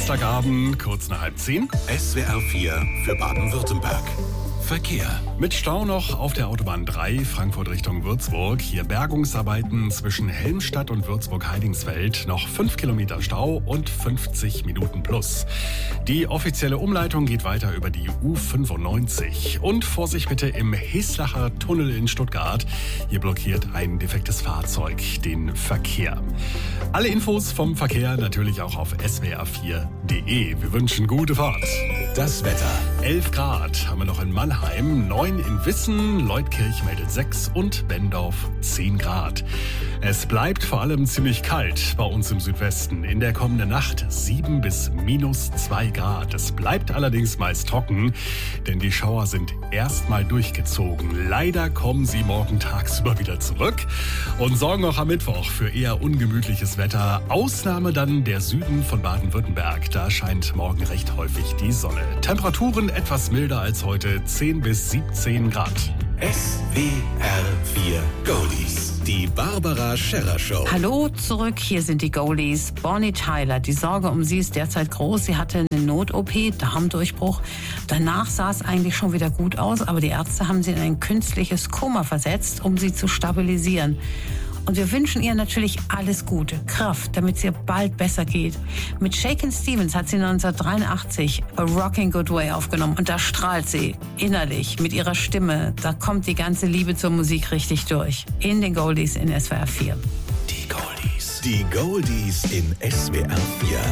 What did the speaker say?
Donnerstagabend, kurz nach 9:30. SWR 4 für Baden-Württemberg. Verkehr. Mit Stau noch auf der Autobahn 3, Frankfurt Richtung Würzburg. Hier Bergungsarbeiten zwischen Helmstadt und Würzburg-Heidingsfeld. Noch 5 Kilometer Stau und 50 Minuten plus. Die offizielle Umleitung geht weiter über die U95. Und Vorsicht bitte im Heslacher Tunnel in Stuttgart. Hier blockiert ein defektes Fahrzeug den Verkehr. Alle Infos vom Verkehr natürlich auch auf swr4.de. Wir wünschen gute Fahrt. Das Wetter. 11 Grad haben wir noch in Mannheim, 9 in Wissen, Leutkirch meldet 6 und Bendorf 10 Grad. Es bleibt vor allem ziemlich kalt bei uns im Südwesten. In der kommenden Nacht 7 bis -2 Grad. Es bleibt allerdings meist trocken, denn die Schauer sind erstmal durchgezogen. Leider kommen sie morgen tagsüber wieder zurück und sorgen auch am Mittwoch für eher ungemütliches Wetter. Ausnahme dann der Süden von Baden-Württemberg. Da scheint morgen recht häufig die Sonne. Temperaturen etwas milder als heute, 10 bis 17 Grad. SWR 4 Goldies. Die Barbara Scherrer Show. Hallo zurück, hier sind die Goldies. Bonnie Tyler, die Sorge um sie ist derzeit groß. Sie hatte eine Not-OP, Darmdurchbruch. Danach sah es eigentlich schon wieder gut aus, aber die Ärzte haben sie in ein künstliches Koma versetzt, um sie zu stabilisieren. Und wir wünschen ihr natürlich alles Gute, Kraft, damit es ihr bald besser geht. Mit Shakin' Stevens hat sie 1983 A Rockin' Good Way aufgenommen. Und da strahlt sie innerlich mit ihrer Stimme. Da kommt die ganze Liebe zur Musik richtig durch. In den Goldies in SWR 4. Die Goldies. Die Goldies in SWR 4.